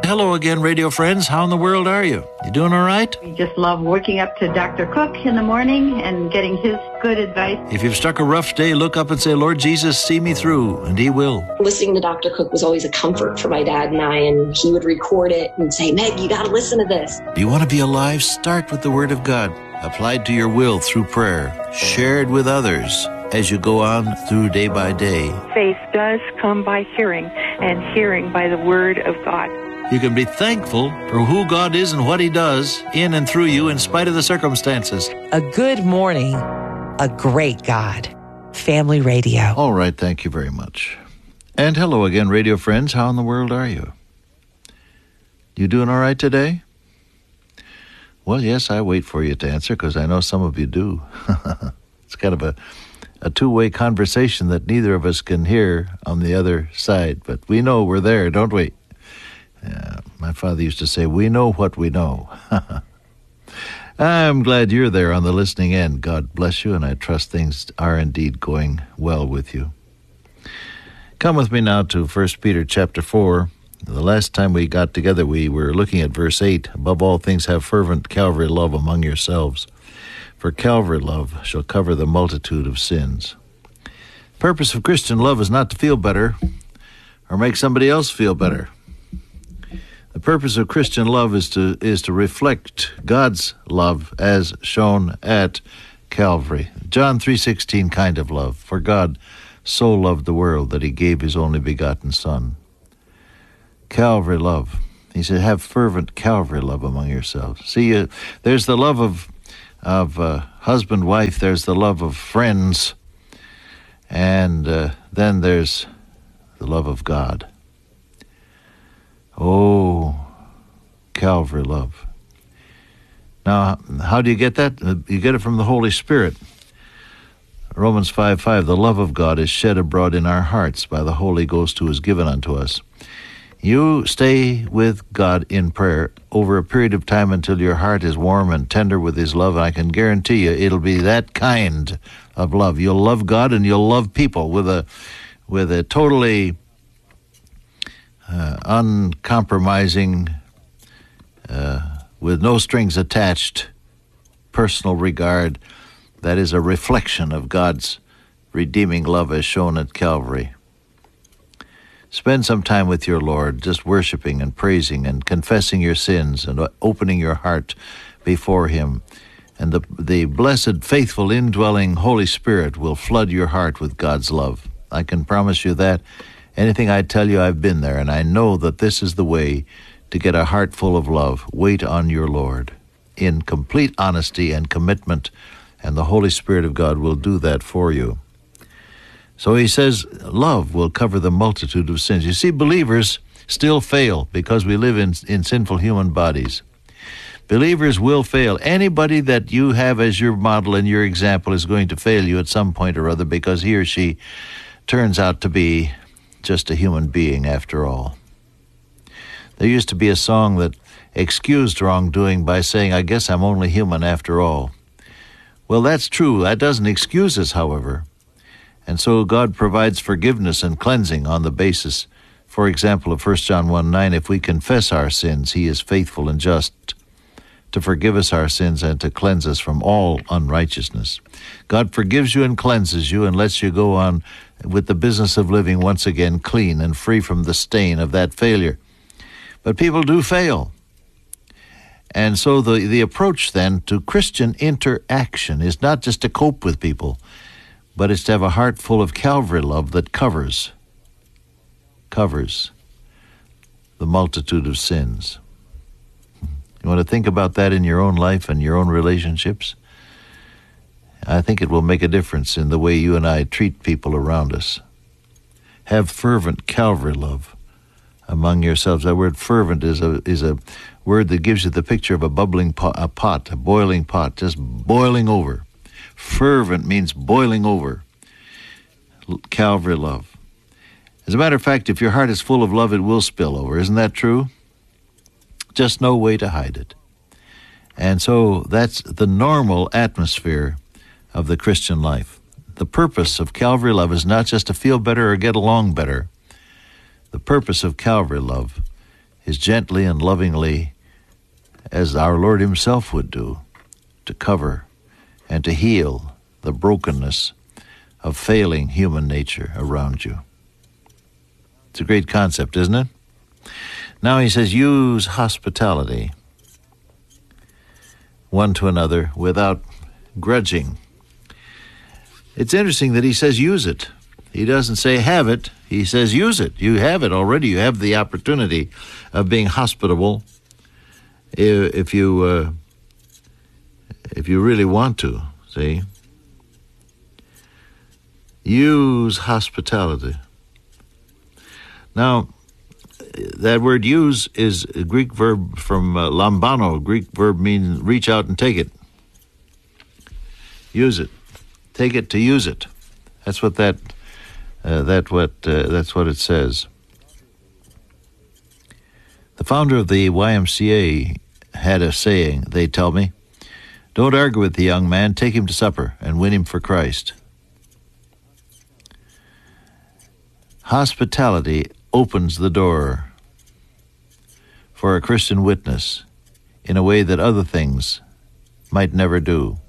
Hello again, radio friends. How in the world are you? You doing all right? We just love waking up to Dr. Cook in the morning and getting his good advice. If you've struck a rough day, look up and say, Lord Jesus, see me through, and he will. Listening to Dr. Cook was always a comfort for my dad and I, and he would record it and say, Meg, you got to listen to this. Do you want to be alive? Start with the Word of God, applied to your will through prayer, shared with others as you go on through day by day. Faith does come by hearing, and hearing by the Word of God. You can be thankful for who God is and what he does in and through you in spite of the circumstances. A good morning, a great God. Family Radio. All right, thank you very much. And hello again, radio friends. How in the world are you? You doing all right today? Well, yes, I wait for you to answer because I know some of you do. It's kind of a two-way conversation that neither of us can hear on the other side, but we know we're there, don't we? Yeah, my father used to say, we know what we know. I'm glad you're there on the listening end. God bless you, and I trust things are indeed going well with you. Come with me now to 1 Peter chapter 4. The last time we got together, we were looking at verse 8. Above all things, have fervent Calvary love among yourselves, for Calvary love shall cover the multitude of sins. The purpose of Christian love is not to feel better or make somebody else feel better. The purpose of Christian love is to reflect God's love as shown at Calvary. John 3:16 kind of love. For God so loved the world that he gave his only begotten Son. Calvary love. He said, have fervent Calvary love among yourselves. See, there's the love of husband, wife. There's the love of friends. And then there's the love of God. Oh, Calvary love. Now, how do you get that? You get it from the Holy Spirit. Romans 5:5, the love of God is shed abroad in our hearts by the Holy Ghost who is given unto us. You stay with God in prayer over a period of time until your heart is warm and tender with his love. I can guarantee you it'll be that kind of love. You'll love God and you'll love people with a totally uncompromising, with no strings attached, personal regard. That is a reflection of God's redeeming love as shown at Calvary. Spend some time with your Lord, just worshiping and praising and confessing your sins and opening your heart before him. And the blessed, faithful, indwelling Holy Spirit will flood your heart with God's love. I can promise you that. Anything I tell you, I've been there, and I know that this is the way to get a heart full of love. Wait on your Lord in complete honesty and commitment, and the Holy Spirit of God will do that for you. So he says, love will cover the multitude of sins. You see, believers still fail because we live in sinful human bodies. Believers will fail. Anybody that you have as your model and your example is going to fail you at some point or other because he or she turns out to be just a human being after all. There used to be a song that excused wrongdoing by saying, I guess I'm only human after all. Well, that's true. That doesn't excuse us, however. And so God provides forgiveness and cleansing on the basis, for example, of 1 John 1:9, if we confess our sins, he is faithful and just to forgive us our sins and to cleanse us from all unrighteousness. God forgives you and cleanses you and lets you go on with the business of living once again clean and free from the stain of that failure. But people do fail. And so the approach then to Christian interaction is not just to cope with people, but it's to have a heart full of Calvary love that covers the multitude of sins. You want to think about that in your own life and your own relationships? I think it will make a difference in the way you and I treat people around us. Have fervent Calvary love among yourselves. That word fervent is a word that gives you the picture of a bubbling pot, a boiling pot, just boiling over. Fervent means boiling over. Calvary love. As a matter of fact, if your heart is full of love, it will spill over. Isn't that true? Just no way to hide it. And so that's the normal atmosphere of the Christian life. The purpose of Calvary love is not just to feel better or get along better. The purpose of Calvary love is gently and lovingly, as our Lord himself would do, to cover and to heal the brokenness of failing human nature around you. It's a great concept, isn't it? Now he says, use hospitality one to another without grudging. It's interesting that he says use it. He doesn't say have it. He says use it. You have it already. You have the opportunity of being hospitable if you really want to, see? Use hospitality. Now, that word use is a Greek verb from lambano. Greek verb means reach out and take it. Use it. Take it to use it. That's what that's what it says. The founder of the YMCA had a saying, they tell me, don't argue with the young man, take him to supper and win him for Christ. Hospitality opens the door for a Christian witness in a way that other things might never do.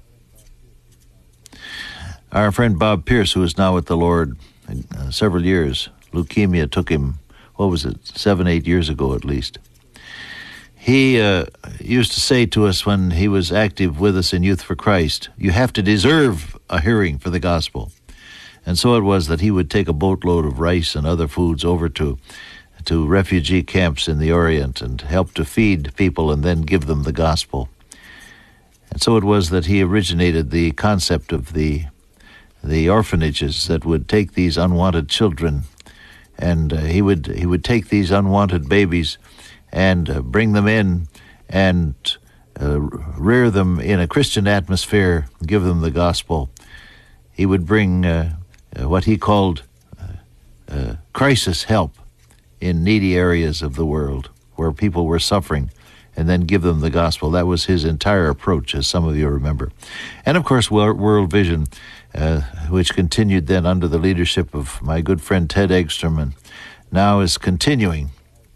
Our friend Bob Pierce, who is now with the Lord several years, leukemia took him, 7-8 years ago at least. He used to say to us when he was active with us in Youth for Christ, you have to deserve a hearing for the gospel. And so it was that he would take a boatload of rice and other foods over to refugee camps in the Orient and help to feed people and then give them the gospel. And so it was that he originated the concept of the orphanages that would take these unwanted children, and he would take these unwanted babies and bring them in and rear them in a Christian atmosphere, give them the gospel. He would bring what he called crisis help in needy areas of the world where people were suffering, and then give them the gospel. That was his entire approach, as some of you remember. And of course, World Vision, which continued then under the leadership of my good friend Ted Eggstrom, and now is continuing,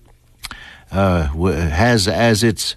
has as its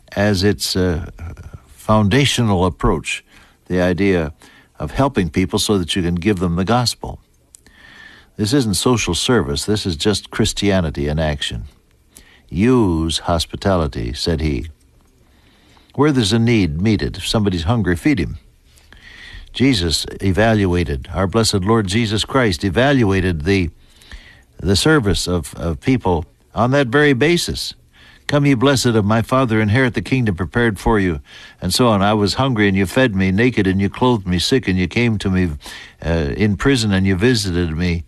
foundational approach the idea of helping people so that you can give them the gospel. This isn't social service. This is just Christianity in action. Use hospitality, said he. Where there's a need, meet it. If somebody's hungry, feed him. Jesus evaluated, our blessed Lord Jesus Christ evaluated the service of people on that very basis. Come ye blessed of my Father, inherit the kingdom prepared for you, and so on. I was hungry and you fed me, naked and you clothed me, sick and you came to me, in prison and you visited me.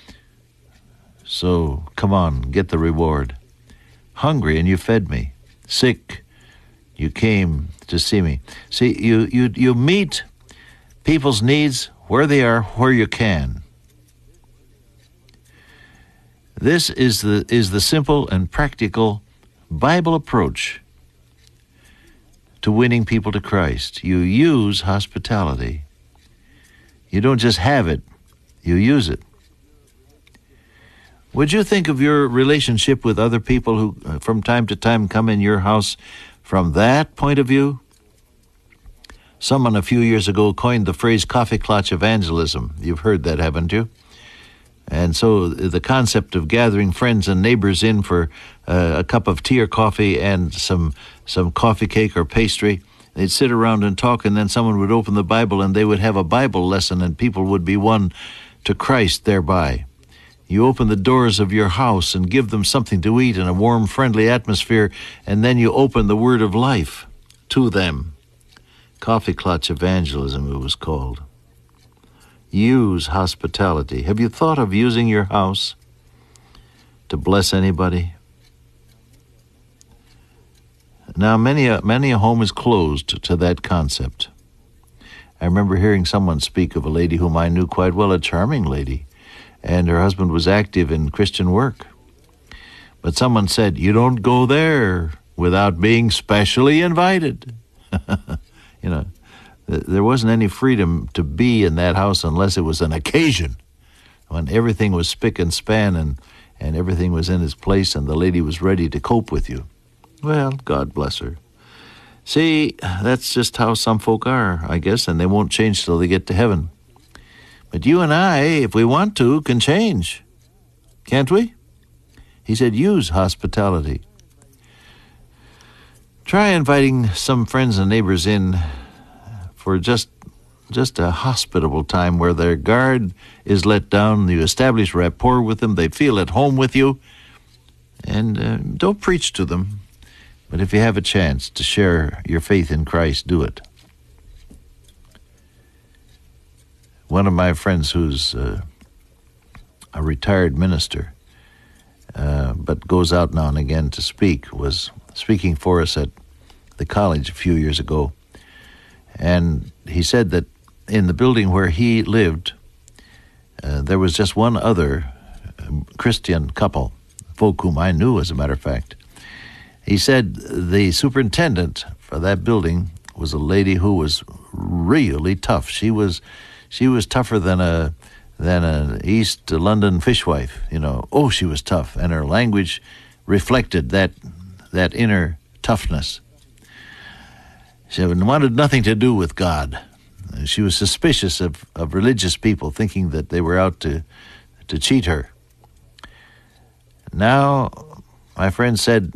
So come on, get the reward. Hungry and you fed me, sick, you came to see me. See, you meet people's needs where they are, where you can. This is the simple and practical Bible approach to winning people to Christ. You use hospitality. You don't just have it, you use it. Would you think of your relationship with other people who from time to time come in your house from that point of view? Someone a few years ago coined the phrase coffee clutch evangelism. You've heard that, haven't you? And so the concept of gathering friends and neighbors in for a cup of tea or coffee and some coffee cake or pastry, they'd sit around and talk, and then someone would open the Bible and they would have a Bible lesson and people would be won to Christ thereby. You open the doors of your house and give them something to eat in a warm, friendly atmosphere, and then you open the word of life to them. Coffee clutch evangelism, it was called. Use hospitality. Have you thought of using your house to bless anybody? Now, many a home is closed to that concept. I remember hearing someone speak of a lady whom I knew quite well, a charming lady, and her husband was active in Christian work. But someone said, you don't go there without being specially invited. You know, there wasn't any freedom to be in that house unless it was an occasion, when everything was spick and span and everything was in its place, and the lady was ready to cope with you. Well, God bless her. See, that's just how some folk are, I guess, and they won't change till they get to heaven. But you and I, if we want to, can change. Can't we? He said, use hospitality. Try inviting some friends and neighbors in for just a hospitable time where their guard is let down, you establish rapport with them, they feel at home with you, and don't preach to them. But if you have a chance to share your faith in Christ, do it. One of my friends who's a retired minister, but goes out now and again to speak, was speaking for us at the college a few years ago. And he said that in the building where he lived, there was just one other Christian couple, folk whom I knew, as a matter of fact. He said the superintendent for that building was a lady who was really tough. She was tougher than an East London fishwife, you know. Oh, she was tough, and her language reflected that inner toughness. She wanted nothing to do with God. She was suspicious of religious people, thinking that they were out to cheat her. Now, my friend said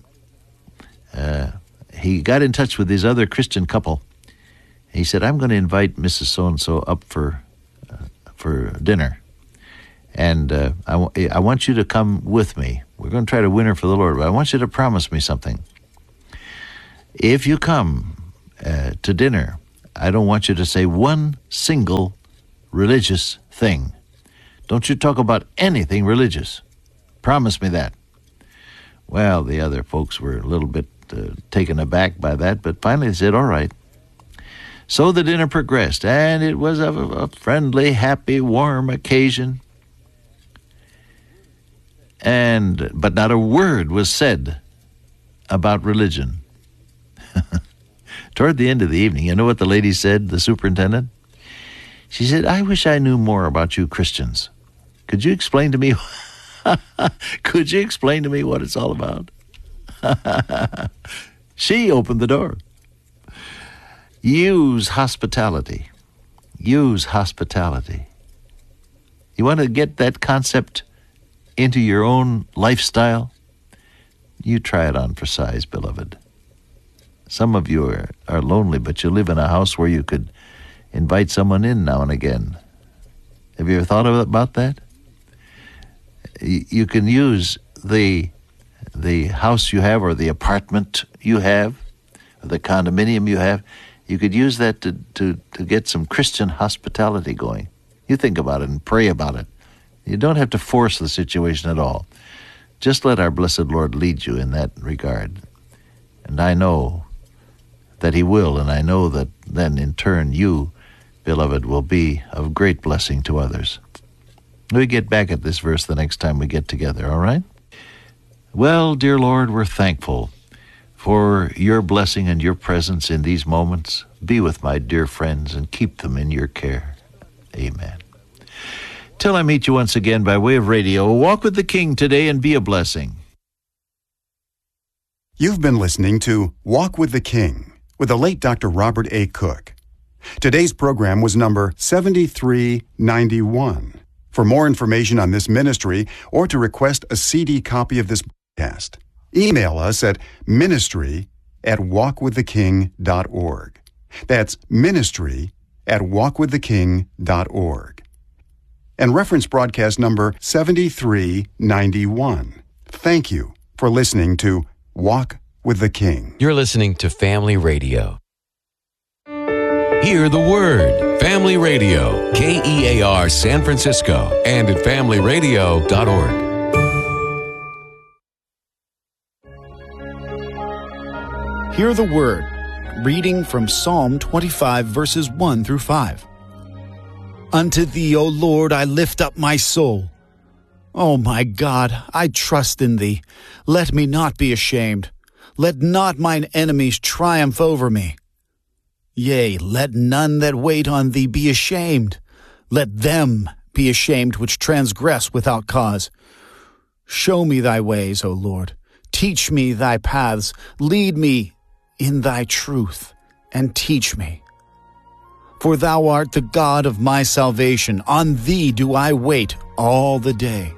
he got in touch with this other Christian couple. He said, I'm going to invite Mrs. So-and-so up for dinner. And I want you to come with me. We're going to try to win her for the Lord, but I want you to promise me something. If you come to dinner, I don't want you to say one single religious thing. Don't you talk about anything religious. Promise me that. Well, the other folks were a little bit taken aback by that, but finally they said, all right. So the dinner progressed, and it was a friendly, happy, warm occasion. But not a word was said about religion. Toward the end of the evening, you know what the lady said, the superintendent? She said, I wish I knew more about you Christians. Could you explain to me could you explain to me what it's all about? She opened the door. Use hospitality. Use hospitality. You want to get that concept into your own lifestyle? You try it on for size, beloved. Some of you are lonely, but you live in a house where you could invite someone in now and again. Have you ever thought about that? You can use the house you have, or the apartment you have, or the condominium you have. You could use that to get some Christian hospitality going. You think about it and pray about it. You don't have to force the situation at all. Just let our blessed Lord lead you in that regard. And I know that he will, and I know that then in turn you, beloved, will be of great blessing to others. We get back at this verse the next time we get together, all right? Well, dear Lord, we're thankful for your blessing and your presence in these moments. Be with my dear friends and keep them in your care. Amen. Till I meet you once again by way of radio, walk with the King today and be a blessing. You've been listening to Walk with the King with the late Dr. Robert A. Cook. Today's program was number 7391. For more information on this ministry or to request a CD copy of this podcast, email us at ministry@walkwiththeking.org. That's ministry@walkwiththeking.org. And reference broadcast number 7391. Thank you for listening to Walk with the King. You're listening to Family Radio. Hear the Word. Family Radio. KEAR San Francisco and at familyradio.org. Hear the Word. Reading from Psalm 25, verses 1 through 5. Unto thee, O Lord, I lift up my soul. O my God, I trust in thee. Let me not be ashamed. Let not mine enemies triumph over me. Yea, let none that wait on thee be ashamed. Let them be ashamed which transgress without cause. Show me thy ways, O Lord. Teach me thy paths. Lead me in thy truth, and teach me. For thou art the God of my salvation. On thee do I wait all the day.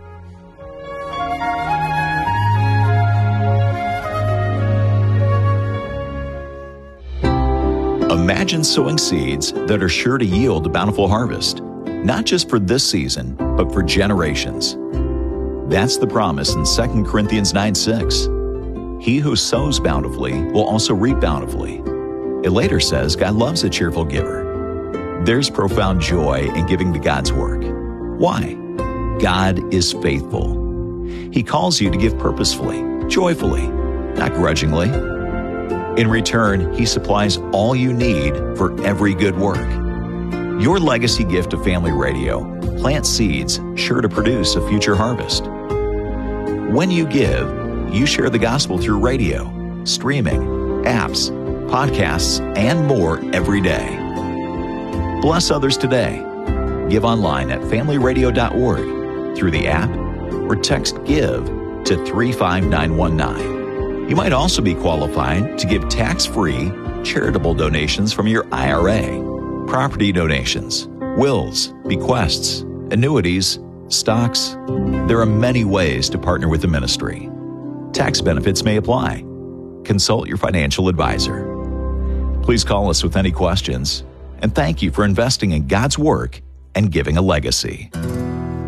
Imagine sowing seeds that are sure to yield a bountiful harvest, not just for this season, but for generations. That's the promise in 2 Corinthians 9:6. He who sows bountifully will also reap bountifully. It later says God loves a cheerful giver. There's profound joy in giving to God's work. Why? God is faithful. He calls you to give purposefully, joyfully, not grudgingly. In return, He supplies all you need for every good work. Your legacy gift of Family Radio plants seeds sure to produce a future harvest. When you give, you share the gospel through radio, streaming, apps, podcasts, and more every day. Bless others today. Give online at familyradio.org, through the app, or text GIVE to 35919. You might also be qualified to give tax-free charitable donations from your IRA, property donations, wills, bequests, annuities, stocks. There are many ways to partner with the ministry. Tax benefits may apply. Consult your financial advisor. Please call us with any questions, and thank you for investing in God's work and giving a legacy.